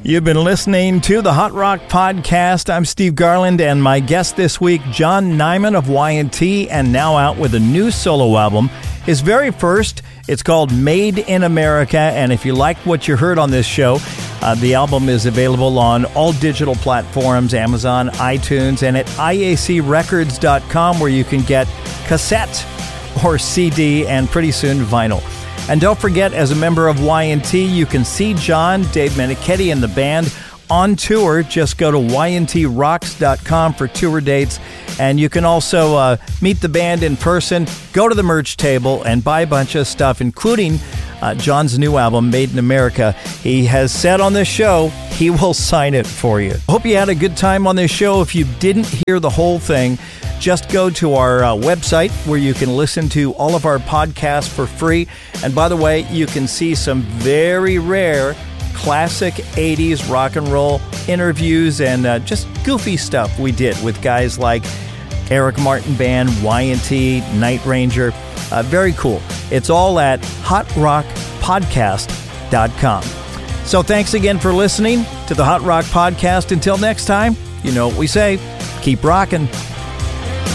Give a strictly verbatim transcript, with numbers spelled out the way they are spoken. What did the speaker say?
You've been listening to the Hot Rock Podcast. I'm Steve Garland, and my guest this week, John Nyman of Y and T, and now out with a new solo album. His very first, it's called Made in America, and if you like what you heard on this show, uh, the album is available on all digital platforms, Amazon, iTunes, and at I A C records dot com, where you can get cassette or C D, and pretty soon vinyl. And don't forget, as a member of Y and T, you can see John, Dave Meniketti, and the band on tour. Just go to Y N T rocks dot com for tour dates. And you can also uh, meet the band in person, go to the merch table, and buy a bunch of stuff, including uh, John's new album, Made in America. He has said on this show he will sign it for you. Hope you had a good time on this show. If you didn't hear the whole thing, just go to our uh, website where you can listen to all of our podcasts for free. And by the way, you can see some very rare classic eighties rock and roll interviews and uh, just goofy stuff we did with guys like Eric Martin Band, Y and T, Night Ranger. Uh, very cool. It's all at hot rock podcast dot com. So thanks again for listening to the Hot Rock Podcast. Until next time, you know what we say, keep rocking.